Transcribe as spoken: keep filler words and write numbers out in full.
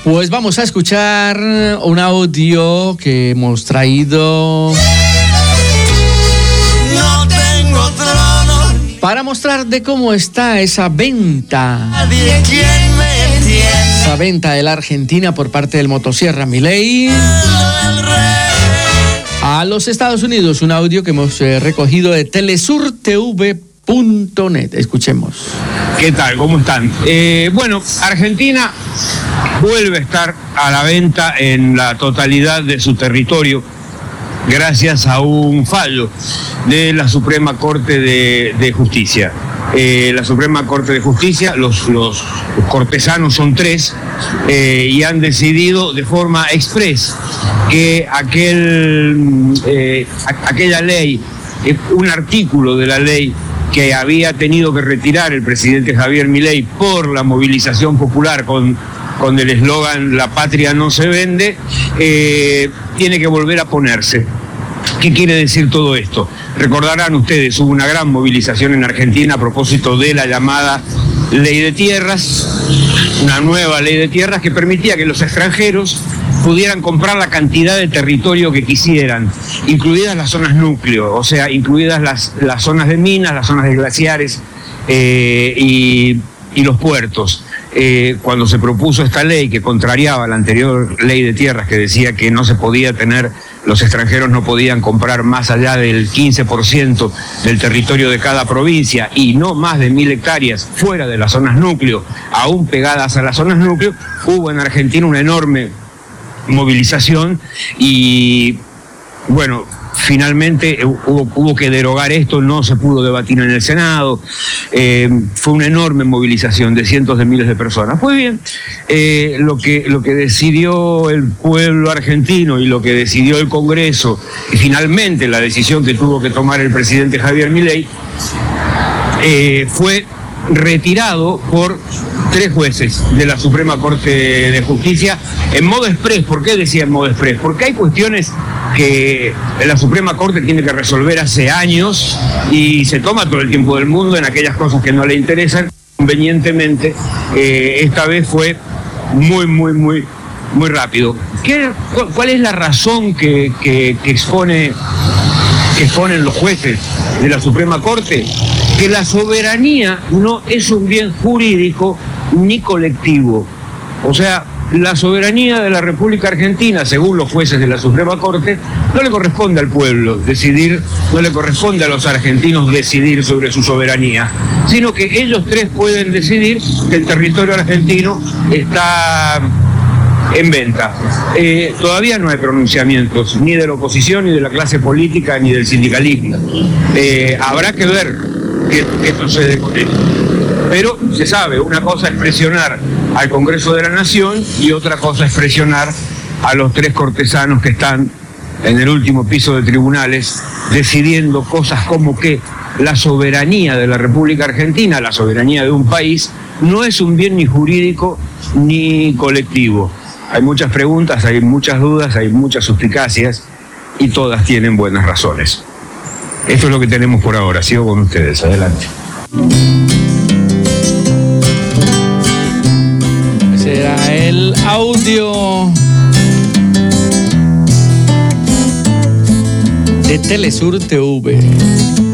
Pues vamos a escuchar un audio que hemos traído No tengo trono para mostrar de cómo está esa venta. Nadie quien me entienda. Esa venta de la Argentina por parte del motosierra Milei El rey. a los Estados Unidos. Un audio que hemos eh, recogido de telesur t v punto net. Escuchemos. ¿Qué tal? ¿Cómo están? Eh, bueno, Argentina vuelve a estar a la venta en la totalidad de su territorio gracias a un fallo de la Suprema Corte de, de Justicia. Eh, la Suprema Corte de Justicia, los, los, los cortesanos son tres, eh, y han decidido de forma express que aquel, eh, a, aquella ley, eh, un artículo de la ley que había tenido que retirar el presidente Javier Milei por la movilización popular con, con el eslogan "La patria no se vende", eh, tiene que volver a ponerse. ¿Qué quiere decir todo esto? Recordarán ustedes, hubo una gran movilización en Argentina a propósito de la llamada Ley de Tierras, una nueva Ley de Tierras que permitía que los extranjeros pudieran comprar la cantidad de territorio que quisieran, incluidas las zonas núcleo, o sea, incluidas las, las zonas de minas, las zonas de glaciares eh, y, y los puertos. Eh, cuando se propuso esta ley que contrariaba la anterior Ley de Tierras, que decía que no se podía tener, los extranjeros no podían comprar más allá del quince por ciento del territorio de cada provincia y no más de mil hectáreas fuera de las zonas núcleo, aún pegadas a las zonas núcleo, hubo en Argentina una enorme movilización y, bueno, finalmente hubo, hubo que derogar esto, no se pudo debatir en el Senado, eh, fue una enorme movilización de cientos de miles de personas. Pues bien, eh, lo que, lo que decidió el pueblo argentino y lo que decidió el Congreso, y finalmente la decisión que tuvo que tomar el presidente Javier Milei, eh, fue retirado por tres jueces de la Suprema Corte de Justicia en modo express. ¿Por qué decía en modo express? Porque hay cuestiones que la Suprema Corte tiene que resolver hace años y se toma todo el tiempo del mundo en aquellas cosas que no le interesan. Convenientemente, eh, esta vez fue muy, muy, muy, muy rápido. ¿Qué, ¿Cuál es la razón que, que, que expone, que exponen los jueces de la Suprema Corte? Que la soberanía no es un bien jurídico ni colectivo. O sea, la soberanía de la República Argentina, según los jueces de la Suprema Corte, no le corresponde al pueblo decidir, no le corresponde a los argentinos decidir sobre su soberanía, sino que ellos tres pueden decidir que el territorio argentino está en venta. Eh, todavía no hay pronunciamientos, ni de la oposición, ni de la clase política, ni del sindicalismo. Eh, habrá que ver qué, qué sucede con esto. Pero se sabe, una cosa es presionar al Congreso de la Nación y otra cosa es presionar a los tres cortesanos que están en el último piso de tribunales decidiendo cosas como que la soberanía de la República Argentina, la soberanía de un país, no es un bien ni jurídico ni colectivo. Hay muchas preguntas, hay muchas dudas, hay muchas suspicacias y todas tienen buenas razones. Esto es lo que tenemos por ahora. Sigo con ustedes. Adelante. Ese era el audio de Telesur T V.